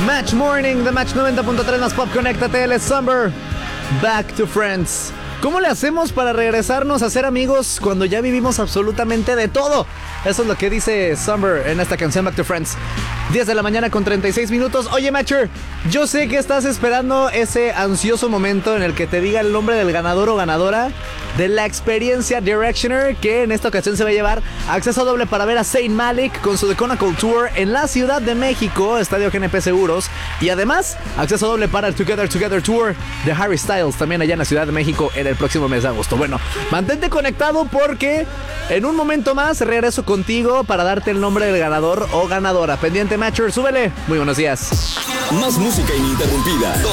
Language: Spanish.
Match Morning de Match 90.3 más Pop, conéctate, él es Summer. Back to Friends. ¿Cómo le hacemos para regresarnos a ser amigos cuando ya vivimos absolutamente de todo? Eso es lo que dice Summer en esta canción Back to Friends. 10 de la mañana con 36 minutos. Oye, Matcher, yo sé que estás esperando ese ansioso momento en el que te diga el nombre del ganador o ganadora de la experiencia Directioner, que en esta ocasión se va a llevar acceso doble para ver a Zayn Malik con su The Chronicle Tour en la Ciudad de México, Estadio GNP Seguros, y además acceso doble para el Together Tour de Harry Styles, también allá en la Ciudad de México en el próximo mes de agosto. Bueno, mantente conectado porque en un momento más regreso contigo para darte el nombre del ganador o ganadora. Pendiente, Matcher, súbele. Muy buenos días. Más música ininterrumpida.